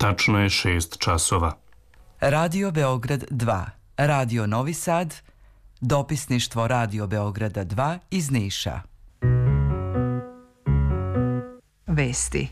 Tačno je 6 časova. Radio Beograd 2, Radio Novi Sad, dopisništvo Radio Beograda 2 iz Niša. Vesti.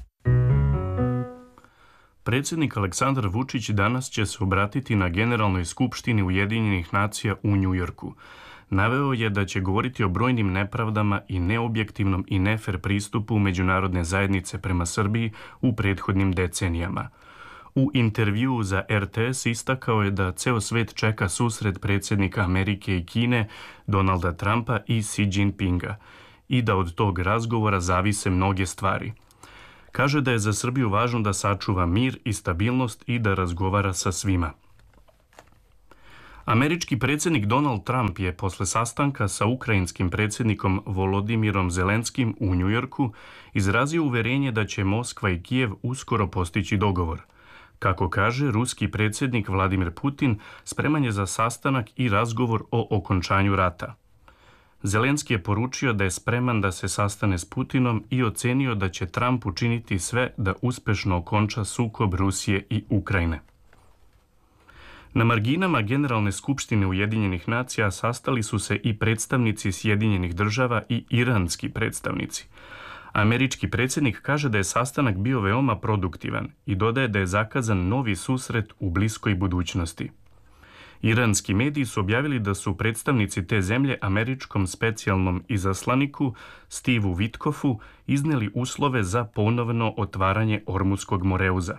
Predsjednik Aleksandar Vučić danas će se obratiti na Generalnoj skupštini Ujedinjenih nacija u Njujorku. Naveo je da će govoriti o brojnim nepravdama i neobjektivnom i nefer pristupu međunarodne zajednice prema Srbiji u prethodnim decenijama. U intervjuu za RTS istakao je da ceo svet čeka susret predsjednika Amerike i Kine, Donalda Trumpa i Xi Jinpinga i da od tog razgovora zavise mnoge stvari. Kaže da je za Srbiju važno da sačuva mir i stabilnost i da razgovara sa svima. Američki predsjednik Donald Trump je posle sastanka sa ukrajinskim predsjednikom Volodimirom Zelenskim u Njujorku izrazio uverenje da će Moskva i Kijev uskoro postići dogovor. Kako kaže, ruski predsjednik Vladimir Putin spreman je za sastanak i razgovor o okončanju rata. Zelenski je poručio da je spreman da se sastane s Putinom i ocenio da će Trump učiniti sve da uspešno okonča sukob Rusije i Ukrajine. Na marginama Generalne skupštine Ujedinjenih nacija sastali su se i predstavnici Sjedinjenih država i iranski predstavnici. Američki predsjednik kaže da je sastanak bio veoma produktivan i dodaje da je zakazan novi susret u bliskoj budućnosti. Iranski mediji su objavili da su predstavnici te zemlje američkom specijalnom izaslaniku Steveu Witkoffu izneli uslove za ponovno otvaranje Ormuskog moreuza.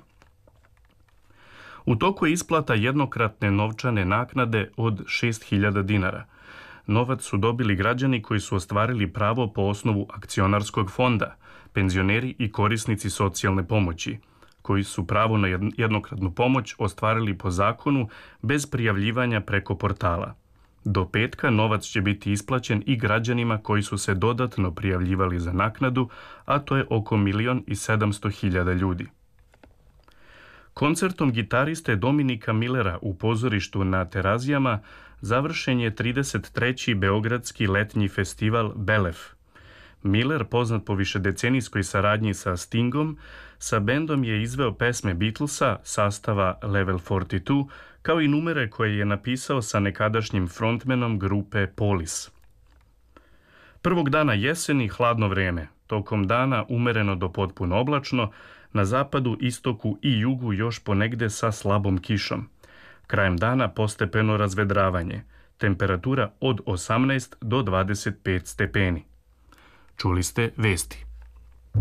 U toku je isplata jednokratne novčane naknade od 6.000 dinara. Novac su dobili građani koji su ostvarili pravo po osnovu akcionarskog fonda, penzioneri i korisnici socijalne pomoći, koji su pravo na jednokratnu pomoć ostvarili po zakonu bez prijavljivanja preko portala. Do petka novac će biti isplaćen i građanima koji su se dodatno prijavljivali za naknadu, a to je oko 1.700.000 ljudi. Koncertom gitariste Dominika Millera u pozorištu na Terazijama završen je 33. Beogradski letnji festival Belef. Miller, poznat po višedecenijskoj saradnji sa Stingom, sa bendom je izveo pesme Beatlesa, sastava Level 42, kao i numere koje je napisao sa nekadašnjim frontmenom grupe Police. Prvog dana jeseni hladno vreme, tokom dana umereno do potpuno oblačno, na zapadu, istoku i jugu još ponegde sa slabom kišom. Krajem dana postepeno razvedravanje, temperatura od 18 do 25 stepeni. Čuli ste vesti.